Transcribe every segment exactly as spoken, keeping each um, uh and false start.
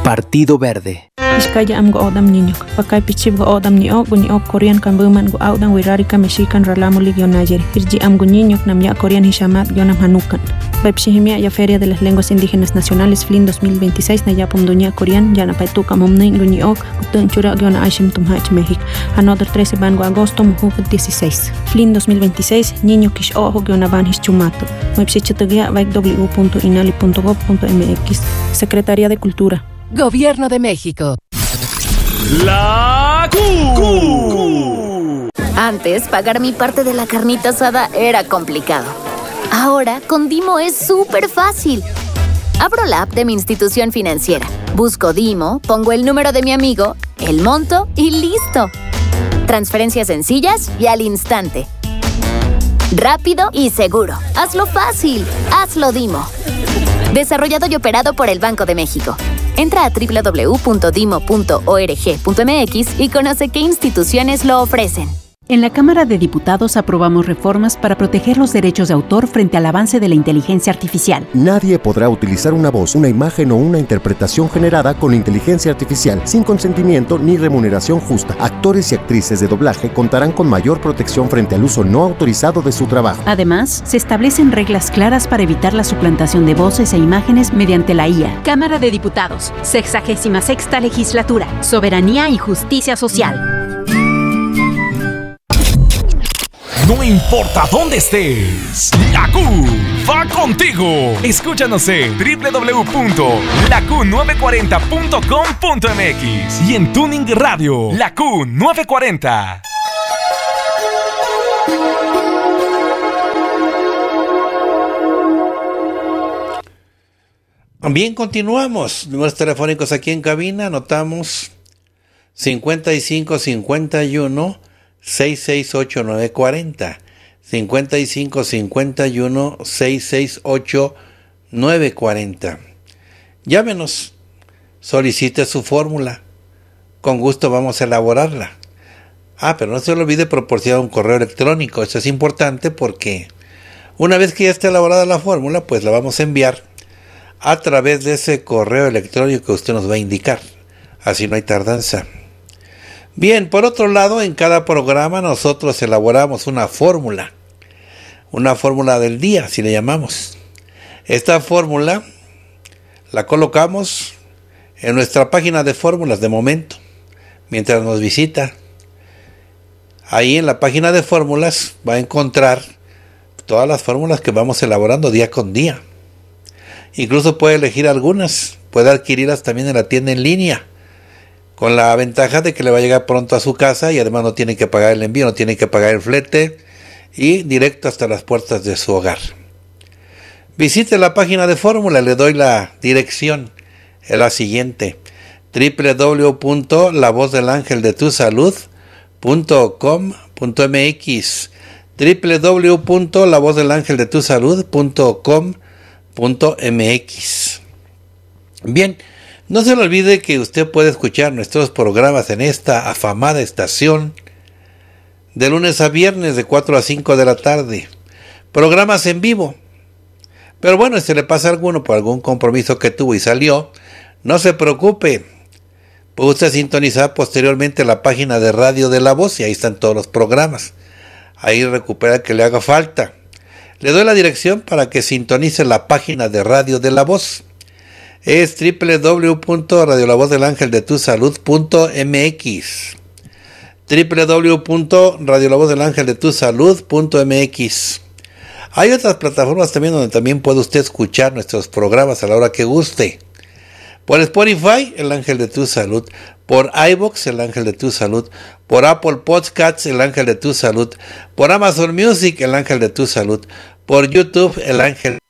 Partido Verde. Iskaya amgo odam niño, pakay pichibgo odam ni og ni og Korean kambuman go audan wirarika mexican ralamu ligionayer. Irji amgo niño namya Korean hishamat gionam hanukan. Bepshihimia ya Feria de las Lenguas Indígenas Nacionales F L I N dos mil veintiséis na yapum dunia Korean yana paituka momnin go ni og utun chura giona aishim tumhach México. Another trece bango agosto mujuk dieciséis. F L I N dos mil veintiséis niño kish ojo giona van hischumato. Website vaik w punto inali punto gov punto m x. Secretaría de Cultura. Gobierno de México. La Q. Antes, pagar mi parte de la carnita asada era complicado. Ahora, con Dimo es súper fácil. Abro la app de mi institución financiera, busco Dimo, pongo el número de mi amigo, el monto y ¡listo! Transferencias sencillas y al instante. Rápido y seguro. Hazlo fácil. Hazlo Dimo. Desarrollado y operado por el Banco de México. Entra a w w w punto dimo punto org punto m x y conoce qué instituciones lo ofrecen. En la Cámara de Diputados aprobamos reformas para proteger los derechos de autor frente al avance de la inteligencia artificial. Nadie podrá utilizar una voz, una imagen o una interpretación generada con inteligencia artificial sin consentimiento ni remuneración justa. Actores y actrices de doblaje contarán con mayor protección frente al uso no autorizado de su trabajo. Además, se establecen reglas claras para evitar la suplantación de voces e imágenes mediante la I A. Cámara de Diputados, sexagésima sexta legislatura, soberanía y justicia social. No importa dónde estés, la Q va contigo. Escúchanos en w w w punto la q nueve cuarenta punto com punto m x y en Tuning Radio, la Q nueve cuarenta. Bien, continuamos. Números telefónicos aquí en cabina, anotamos cincuenta y cinco cincuenta y uno seis seis ocho nueve cuarenta, cincuenta y cinco cincuenta y uno seis seis ocho nueve cuarenta. Llámenos, solicite su fórmula, con gusto vamos a elaborarla. Ah, pero no se le olvide proporcionar un correo electrónico, eso es importante porque una vez que ya esté elaborada la fórmula, pues la vamos a enviar a través de ese correo electrónico que usted nos va a indicar, así no hay tardanza. Bien, por otro lado, en cada programa nosotros elaboramos una fórmula, una fórmula del día, así le llamamos. Esta fórmula la colocamos en nuestra página de fórmulas de momento, mientras nos visita. Ahí en la página de fórmulas va a encontrar todas las fórmulas que vamos elaborando día con día. Incluso puede elegir algunas, puede adquirirlas también en la tienda en línea, con la ventaja de que le va a llegar pronto a su casa y además no tiene que pagar el envío, no tiene que pagar el flete y directo hasta las puertas de su hogar. Visite la página de fórmula, le doy la dirección, es la siguiente: w w w punto la voz del ángel de tu salud punto com punto m x, w w w punto la voz del ángel de tu salud punto com punto m x. Bien, no se le olvide que usted puede escuchar nuestros programas en esta afamada estación de lunes a viernes de cuatro a cinco de la tarde. Programas en vivo. Pero bueno, si se le pasa alguno por algún compromiso que tuvo y salió, no se preocupe. Puede usted sintonizar posteriormente la página de Radio de la Voz y ahí están todos los programas. Ahí recupera el que le haga falta. Le doy la dirección para que sintonice la página de Radio de la Voz. Es w w w punto radio la voz del ángel de tu salud punto m x, w w w punto radio la voz del ángel de tu salud punto m x. Hay otras plataformas también donde también puede usted escuchar nuestros programas a la hora que guste. Por Spotify, El Ángel de tu Salud. Por iVoox, El Ángel de tu Salud. Por Apple Podcasts, El Ángel de tu Salud. Por Amazon Music, El Ángel de tu Salud. Por YouTube, El Ángel.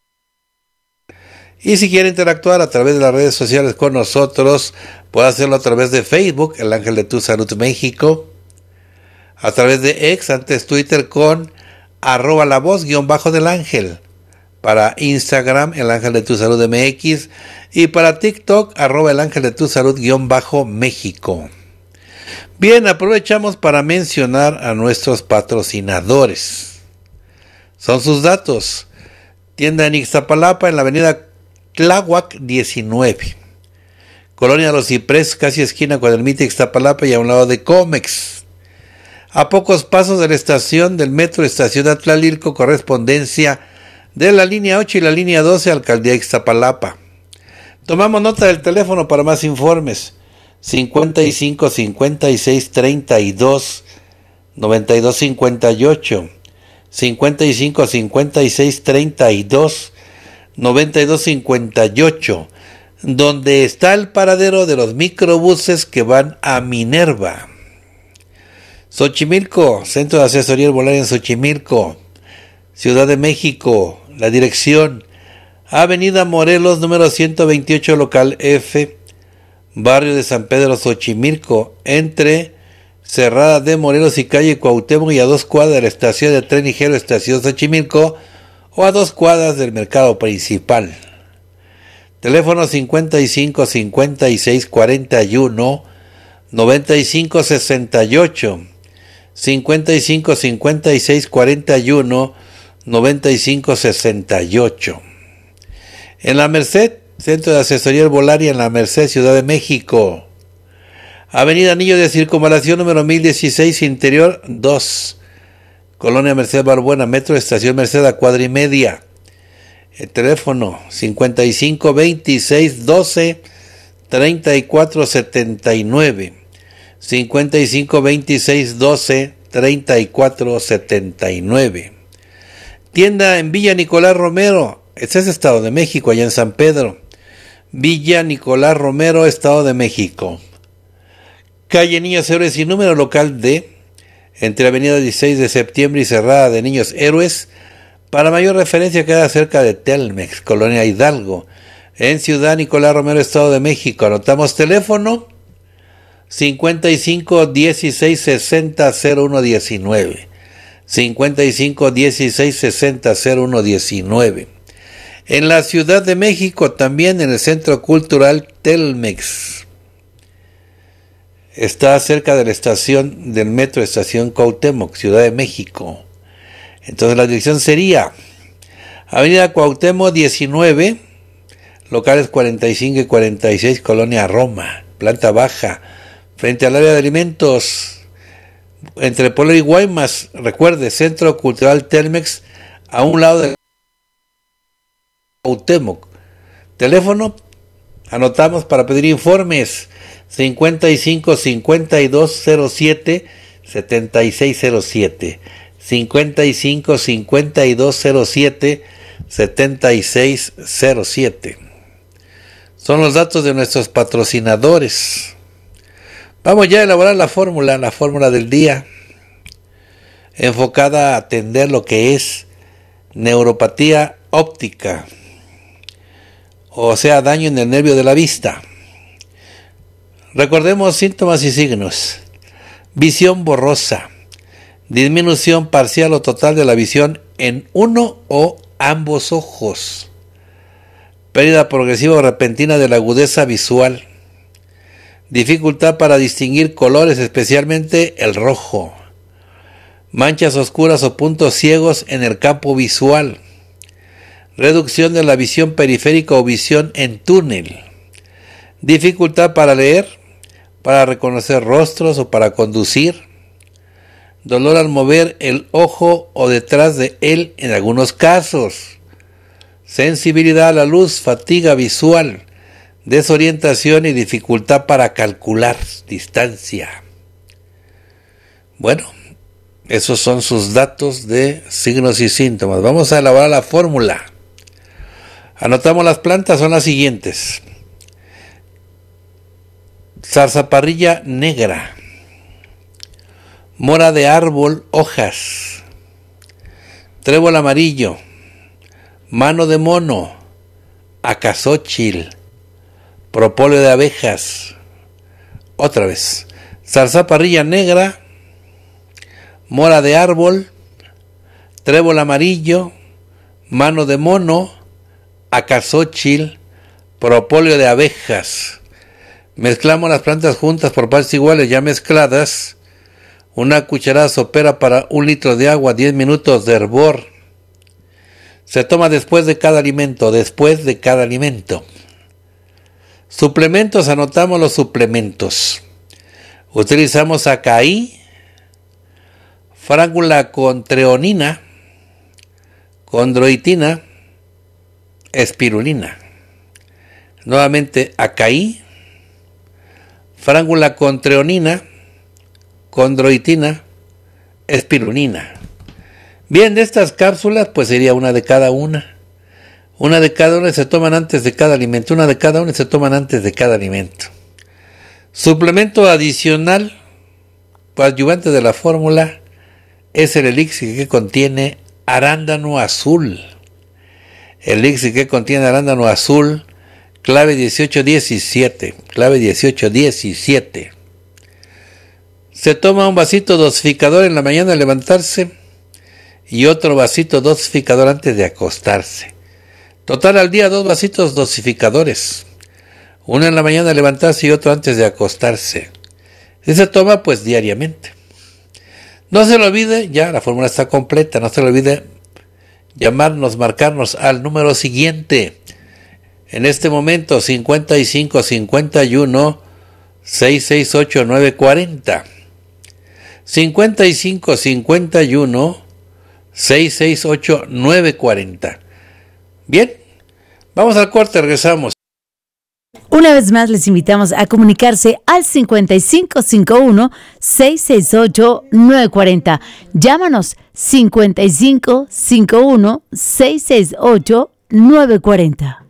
Y si quiere interactuar a través de las redes sociales con nosotros, puede hacerlo a través de Facebook, El Ángel de tu Salud México. A través de X, antes Twitter, con arroba la voz guión bajo del ángel. Para Instagram, El Ángel de tu Salud M X. Y para TikTok, arroba El Ángel de tu Salud guión bajo México. Bien, aprovechamos para mencionar a nuestros patrocinadores. Son sus datos. Tienda en Ixtapalapa, en la avenida Tláhuac diecinueve. Colonia Los Ciprés, casi esquina con el Mite Ixtapalapa y a un lado de Comex. A pocos pasos de la estación del metro Estación Atlalilco, correspondencia de la línea ocho y la línea doce, Alcaldía Ixtapalapa. Tomamos nota del teléfono para más informes. cincuenta y cinco, cincuenta y seis, treinta y dos, noventa y dos cincuenta y ocho. cincuenta y cinco, cincuenta y seis, treinta y dos, noventa y dos cincuenta y ocho. Donde está el paradero de los microbuses que van a Minerva. Xochimilco, Centro de Asesoría Herbolaria en Xochimilco. Ciudad de México, la dirección Avenida Morelos, número ciento veintiocho, local F, barrio de San Pedro, Xochimilco, entre Cerrada de Morelos y calle Cuauhtémoc, y a dos cuadras de la estación de tren ligero Estación Xochimilco, o a dos cuadras del mercado principal. Teléfono cincuenta y cinco, cincuenta y seis, cuarenta y uno, noventa y cinco sesenta y ocho. cincuenta y cinco, cincuenta y seis, cuarenta y uno, noventa y cinco sesenta y ocho. En La Merced, Centro de Asesoría Herbolaria en La Merced, Ciudad de México. Avenida Anillo de Circunvalación número mil dieciséis, Interior dos. Colonia Merced Barbuena, Metro Estación Merced, a cuadra y media. El teléfono cincuenta y cinco, veintiséis, doce, treinta y cuatro setenta y nueve. cincuenta y cinco, veintiséis, doce, treinta y cuatro setenta y nueve. Tienda en Villa Nicolás Romero, este es Estado de México, allá en San Pedro. Villa Nicolás Romero, Estado de México. Calle Niños Héroes y número, local D, entre Avenida dieciséis de septiembre y Cerrada de Niños Héroes. Para mayor referencia queda cerca de Telmex, Colonia Hidalgo, en Ciudad Nicolás Romero, Estado de México. Anotamos teléfono cincuenta y cinco, dieciséis, sesenta, cero uno diecinueve. cincuenta y cinco, dieciséis, sesenta, cero uno diecinueve. En la Ciudad de México, también en el Centro Cultural Telmex. Está cerca de la estación del metro Estación Cuauhtémoc, Ciudad de México. Entonces la dirección sería Avenida Cuauhtémoc diecinueve, locales cuarenta y cinco y cuarenta y seis, Colonia Roma, planta baja, frente al área de alimentos, entre Puebla y Guaymas. Recuerde, Centro Cultural Telmex, a un lado de Cuauhtémoc. Teléfono, anotamos para pedir informes, cincuenta y cinco, cincuenta y dos, cero siete, setenta y seis cero siete. cincuenta y cinco, cincuenta y dos, cero siete, setenta y seis cero siete. Son los datos de nuestros patrocinadores. Vamos ya a elaborar la fórmula, la fórmula del día, enfocada a atender lo que es neuropatía óptica, o sea, daño en el nervio de la vista. Recordemos síntomas y signos: visión borrosa, disminución parcial o total de la visión en uno o ambos ojos, pérdida progresiva o repentina de la agudeza visual, dificultad para distinguir colores, especialmente el rojo, manchas oscuras o puntos ciegos en el campo visual, reducción de la visión periférica o visión en túnel, dificultad para leer, para reconocer rostros o para conducir, dolor al mover el ojo o detrás de él en algunos casos, sensibilidad a la luz, fatiga visual, desorientación y dificultad para calcular distancia. Bueno, esos son sus datos de signos y síntomas. Vamos a elaborar la fórmula. Anotamos las plantas, son las siguientes: zarzaparrilla negra, mora de árbol, hojas, trébol amarillo, mano de mono, acazóchil, propóleo de abejas. Otra vez: zarzaparrilla negra, mora de árbol, trébol amarillo, mano de mono, acazóchil, propóleo de abejas. Mezclamos las plantas juntas por partes iguales, ya mezcladas. Una cucharada sopera para un litro de agua, diez minutos de hervor. Se toma después de cada alimento, después de cada alimento. Suplementos, anotamos los suplementos. Utilizamos Acaí, frángula con treonina, condroitina, espirulina. Nuevamente Acaí, frángula con treonina, condroitina, espirulina. Bien, de estas cápsulas pues sería una de cada una. Una de cada una se toman antes de cada alimento, una de cada una se toman antes de cada alimento. Suplemento adicional, coadyuvante de la fórmula, es el elixir que contiene arándano azul. El elixir que contiene arándano azul, clave dieciocho diecisiete, clave dieciocho diecisiete. Se toma un vasito dosificador en la mañana al levantarse y otro vasito dosificador antes de acostarse. Total al día dos vasitos dosificadores. Uno en la mañana al levantarse y otro antes de acostarse. Y se toma pues diariamente. No se lo olvide, ya la fórmula está completa, no se lo olvide llamarnos, marcarnos al número siguiente. En este momento cincuenta y cinco cincuenta y uno seiscientos sesenta y ocho novecientos cuarenta. cincuenta y cinco cincuenta y uno seiscientos sesenta y ocho novecientos cuarenta. Bien, vamos al corte, regresamos. Una vez más les invitamos a comunicarse al cincuenta y cinco cincuenta y uno seiscientos sesenta y ocho novecientos cuarenta. Llámanos cincuenta y cinco cincuenta y uno seiscientos sesenta y ocho novecientos cuarenta.